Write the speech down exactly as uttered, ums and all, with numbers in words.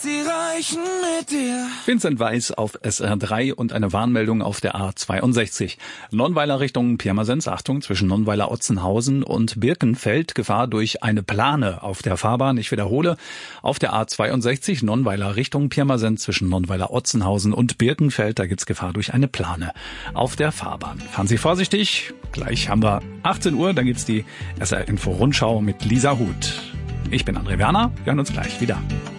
Sie reichen mit dir. Vincent Weiss auf S R drei und eine Warnmeldung auf der A zweiundsechzig. Nonnweiler Richtung Pirmasens, Achtung, zwischen Nonnweiler-Otzenhausen und Birkenfeld, Gefahr durch eine Plane auf der Fahrbahn. Ich wiederhole, auf der A zweiundsechzig Nonnweiler Richtung Pirmasens, zwischen Nonnweiler-Otzenhausen und Birkenfeld, da gibt's Gefahr durch eine Plane auf der Fahrbahn. Fahren Sie vorsichtig. Gleich haben wir achtzehn Uhr, dann gibt's die S R Info Rundschau mit Lisa Huth. Ich bin André Werner, wir hören uns gleich wieder.